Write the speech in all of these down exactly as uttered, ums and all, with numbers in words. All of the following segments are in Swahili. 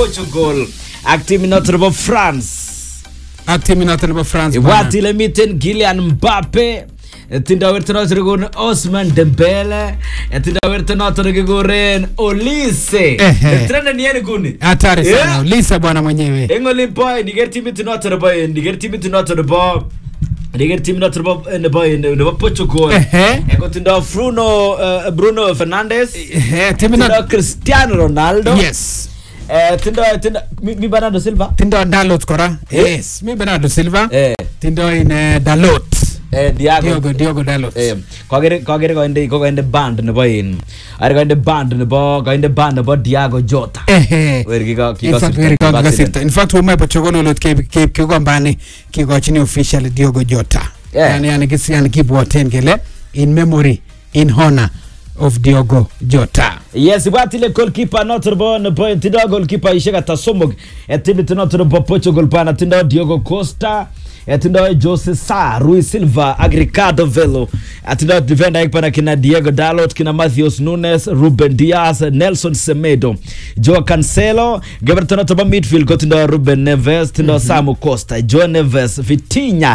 Portugal ak timit noto nebo France ak timit noto nebo France ibwat ile miten Kylian Mbappe tindo werto noto nekikuren Ousmane Dembele tindo werto noto nekikuren Olise trenda ni yani kuni hatari sana Olise bwana mwenyewe engoli boy niger timit noto nebo niger timit noto nebo niger timit noto nebo nebo nebo Portugal eko tindo Bruno Bruno Fernandes timit noto Cristiano Ronaldo yes Eh tindo tindo mi Bernardo Silva tindo Dalot kora yes mi Bernardo Silva eh tindo in Dalot eh Diago Diogo Diogo Dalot eh kagere kagere ko inde ko inde band nebo in ari ko inde band nebo ko inde band nebo Diago Jota eh wer kiko kiko sirta in fact we Portugal lot ke ke ko mbani kiko chini official Diogo Jota yani yani kisi yani kibwoten kele in memory in honor of Diogo Jota. Yes, what ile goalkeeper notre bon point tindo goalkeeper ishaka tasomog etibi notre bon Portugal pana tindo Diogo Costa etindo Jose Sa Rui Silva Agricardo Velo etindo defender ikpana kina Diego Dalot kina Matheus Nunes Ruben Dias Nelson Semedo Joao Cancelo geberto notre bon midfield kotindo Ruben Neves tindo mm -hmm. Samu Costa Joao Neves Vitinha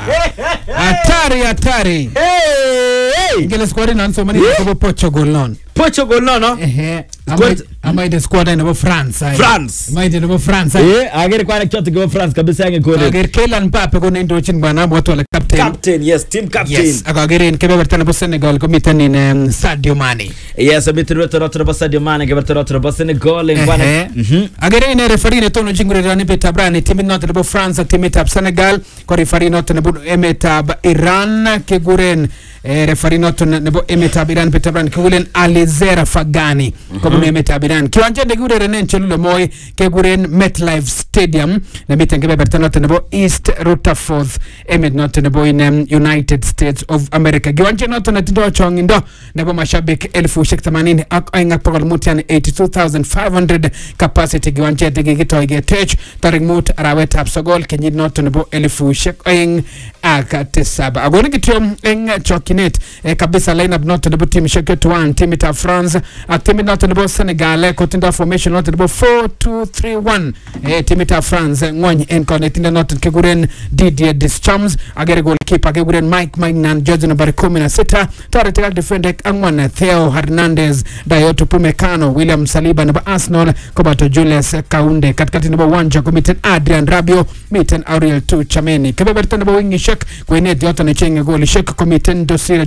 hatari hatari hey ngele squad nan so many ko Portugal non Portugal no no eh amai de squad na France France amai de no France eh agere kwa chote go France kabisa yange ko agere Kylian Mbappe ko ndo chin bana moto la captain captain yes team captain yes agere in kebe bertana bo Senegal ko miten in Sadio Mane yes miten bertana to Sadio Mane ke bertana to Senegal en bana agere in referee ne tono jingure rani betabrani team not de France team tab Senegal ko referee not ne emetab Iran ke guren referee not ne bo emetab Iran betabrani ke gulen Alizera Fagani ko ne emetab Iran kiwanja de gure renen chelulo moy ke guren MetLife Stadium ne miten ke bertana ne bo East Rutherford emet not ne bo in United States of America kiwanja not ne tindo chongindo ne bo mashabiki elfu themanini ak ainga pokol mutian eighty-two thousand five hundred capacity kiwanja de gito igetech tarik mut arawet ab sogol kenyit not ne bo elfu aing akatisaba agone kitom eng chokinet e kabisa lineup not ne bo team sheket one team ita France ak team not ne bo Senegal ko tinda formation not ne bo four two three one e team ita France ngony en connect not ke guren Didier Deschamps agere goalkeeper ke guren Mike Magnan George number kumi na sita taratical defender angwana Theo Hernandez Dayoto Pumekano William Saliba na Arsenal Kobato Julius Kaunde katikati na uwanja komiten Adrian Rabiot miten Auriel Tchouameni kebeberta na wingi shek kwenye yote na chenga goli shek komiten Dosira